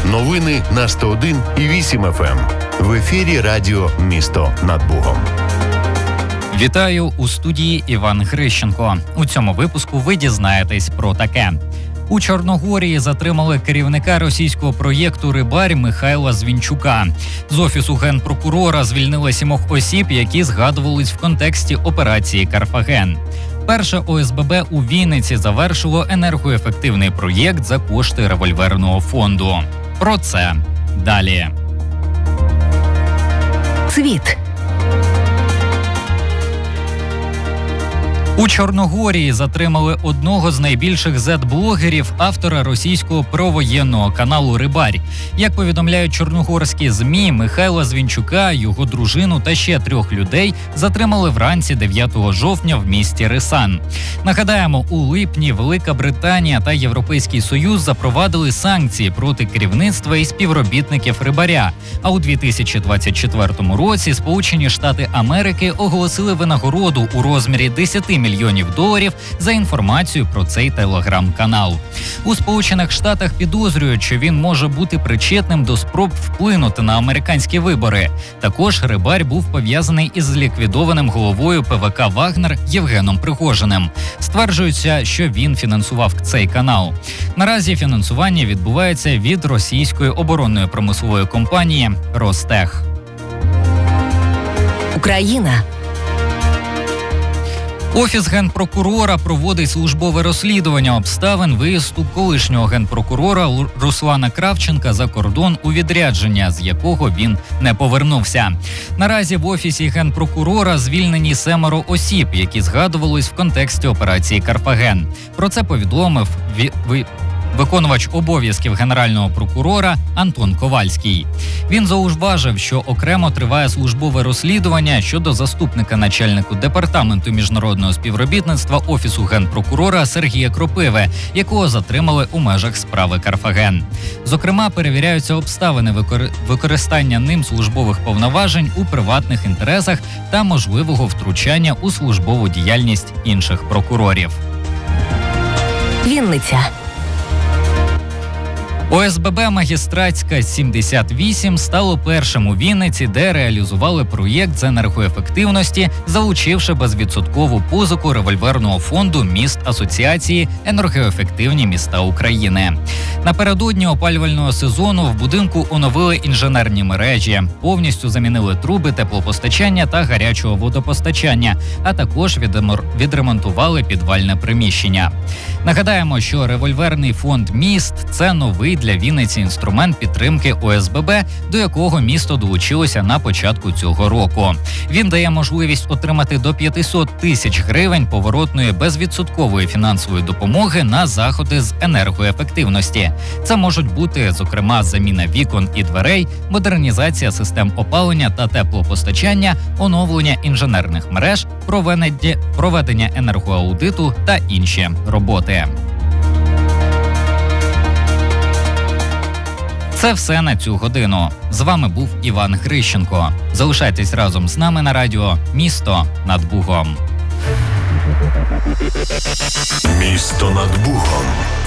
Новини на 101,8 FM. В ефірі радіо «Місто над Богом». Вітаю, у студії Іван Грищенко. У цьому випуску ви дізнаєтесь про таке. У Чорногорії затримали керівника російського проєкту «Рибарь» Михайла Звінчука. З Офісу Генпрокурора звільнили 7 осіб, які згадувались в контексті операції «Карфаген». Перше ОСББ у Вінниці завершило енергоефективний проєкт за кошти револьверного фонду. Про це далі. Світ. У Чорногорії затримали одного з найбільших зет-блогерів, автора російського провоєнного каналу «Рибарь». Як повідомляють чорногорські ЗМІ, Михайла Звінчука, його дружину та ще 3 людей затримали вранці 9 жовтня в місті Рисан. Нагадаємо, у липні Велика Британія та Європейський Союз запровадили санкції проти керівництва і співробітників «Рибаря». А у 2024 році Сполучені Штати Америки оголосили винагороду у розмірі $10 мільйонів за інформацію про цей телеграм-канал. У Сполучених Штатах підозрюють, що він може бути причетним до спроб вплинути на американські вибори. Також «Рибарь» був пов'язаний із ліквідованим головою ПВК «Вагнер» Євгеном Пригожиним. Стверджується, що він фінансував цей канал. Наразі фінансування відбувається від російської оборонної промислової компанії «Ростех». Україна. Офіс Генпрокурора проводить службове розслідування обставин виїзду колишнього генпрокурора Руслана Кравченка за кордон у відрядження, з якого він не повернувся. Наразі в Офісі Генпрокурора звільнені 7 осіб, які згадувались в контексті операції «Карфаген». Про це повідомив виконувач обов'язків генерального прокурора Антон Ковальський. Він зауважив, що окремо триває службове розслідування щодо заступника начальнику департаменту міжнародного співробітництва Офісу Генпрокурора Сергія Кропиви, якого затримали у межах справи «Карфаген». Зокрема, перевіряються обставини використання ним службових повноважень у приватних інтересах та можливого втручання у службову діяльність інших прокурорів. Вінниця. ОСББ «Магістратська 78» стало першим у Вінниці, де реалізували проєкт з енергоефективності, залучивши безвідсоткову позику револьверного фонду міст Асоціації «Енергоефективні міста України». Напередодні опалювального сезону в будинку оновили інженерні мережі, повністю замінили труби теплопостачання та гарячого водопостачання, а також відремонтували підвальне приміщення. Нагадаємо, що револьверний фонд міст – це новий для Вінниці інструмент підтримки ОСББ, до якого місто долучилося на початку цього року. Він дає можливість отримати до 500 тисяч гривень поворотної безвідсоткової фінансової допомоги на заходи з енергоефективності. Це можуть бути, зокрема, заміна вікон і дверей, модернізація систем опалення та теплопостачання, оновлення інженерних мереж, проведення енергоаудиту та інші роботи. Це все на цю годину. З вами був Іван Грищенко. Залишайтесь разом з нами на радіо «Місто над Бугом». «Місто над Бугом».